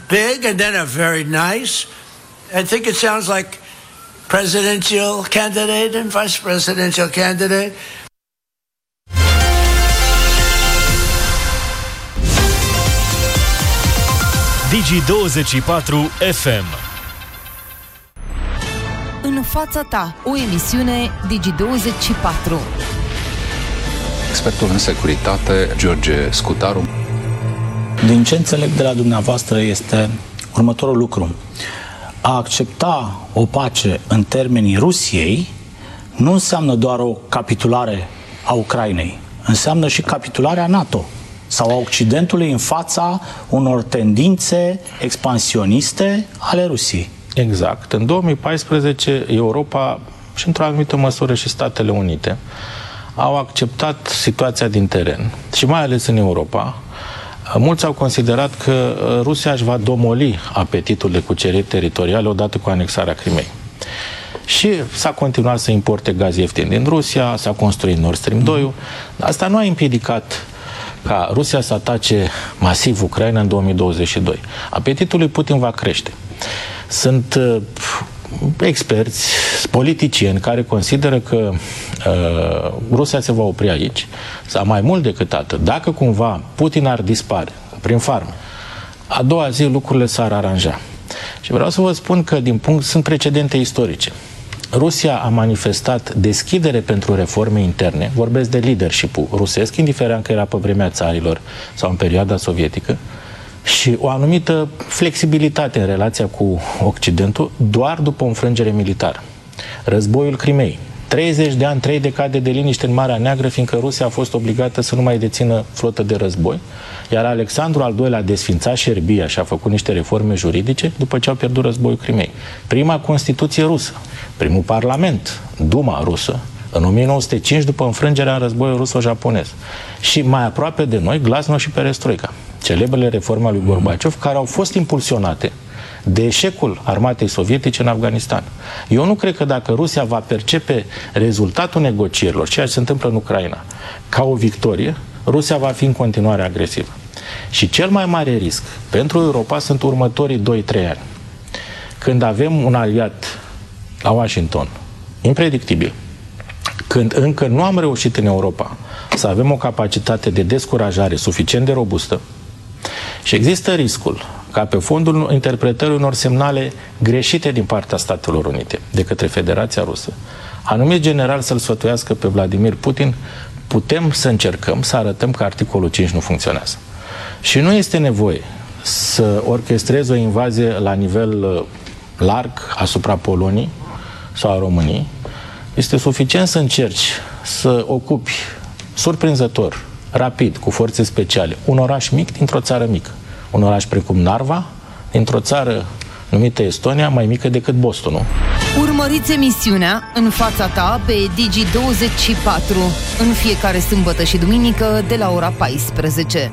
big and then are very nice. I think it sounds like presidential candidate and vice presidential candidate. Digi24 FM. În fața ta, o emisiune Digi24. Expertul în securitate, George Scutaru. Din ce înțeleg de la dumneavoastră este următorul lucru. A accepta o pace în termenii Rusiei nu înseamnă doar o capitulare a Ucrainei, înseamnă și capitularea NATO sau a Occidentului în fața unor tendințe expansioniste ale Rusiei. Exact. În 2014, Europa și într-o anumită măsură și Statele Unite au acceptat situația din teren și mai ales în Europa. Mulți au considerat că Rusia își va domoli apetitul de cuceriri teritoriale odată cu anexarea Crimei. Și s-a continuat să importe gaz ieftin din Rusia, s-a construit Nord Stream 2. Asta nu a împiedicat ca Rusia să atace masiv Ucraina în 2022. Apetitul lui Putin va crește. Sunt experți, politicieni care consideră că Rusia se va opri aici, sau mai mult decât atât. Dacă cumva Putin ar dispare prin farme, a doua zi lucrurile s-ar aranja. Și vreau să vă spun că sunt precedente istorice. Rusia a manifestat deschidere pentru reforme interne, vorbesc de leadership-ul rusesc, indiferent că era pe vremea țarilor sau în perioada sovietică, și o anumită flexibilitate în relația cu Occidentul doar după o înfrângere militară. Războiul Crimei. 30 de ani, 3 decade de liniște în Marea Neagră, fiindcă Rusia a fost obligată să nu mai dețină flotă de război, iar Alexandru al II-lea a desfințat Șerbia și a făcut niște reforme juridice după ce au pierdut războiul Crimei. Prima Constituție rusă, primul Parlament, Duma rusă, în 1905, după înfrângerea războiului ruso-japonez. Și mai aproape de noi, Glasnost și Perestroica, celebrele reforme ale lui Gorbaciov, care au fost impulsionate de eșecul armatei sovietice în Afganistan. Eu nu cred că dacă Rusia va percepe rezultatul negocierilor, ceea ce se întâmplă în Ucraina, ca o victorie, Rusia va fi în continuare agresivă. Și cel mai mare risc pentru Europa sunt următorii 2-3 ani. Când avem un aliat la Washington, impredictibil, când încă nu am reușit în Europa să avem o capacitate de descurajare suficient de robustă și există riscul ca pe fondul interpretării unor semnale greșite din partea Statelor Unite de către Federația Rusă, anumit general să-l sfătuiască pe Vladimir Putin, putem să încercăm să arătăm că articolul 5 nu funcționează. Și nu este nevoie să orchestrezi o invazie la nivel larg asupra Poloniei sau a României. Este suficient să încerci să ocupi surprinzător, rapid, cu forțe speciale, un oraș mic dintr-o țară mică. Un oraș precum Narva, dintr-o țară numită Estonia, mai mică decât Bostonul. Urmăriți emisiunea În fața ta pe Digi24 în fiecare sâmbătă și duminică de la ora 14.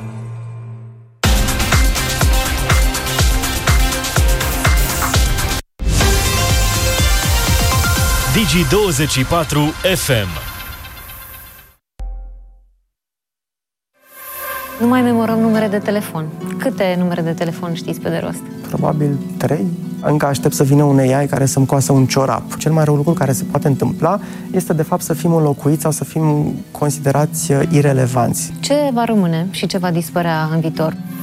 Digi24 FM. Nu mai memorăm numere de telefon. Câte numere de telefon știți pe de rost? Probabil 3. Încă aștept să vină un AI care să-mi coasă un ciorap. Cel mai rău lucru care se poate întâmpla este, de fapt, să fim înlocuiți sau să fim considerați irelevanți. Ce va rămâne și ce va dispărea în viitor?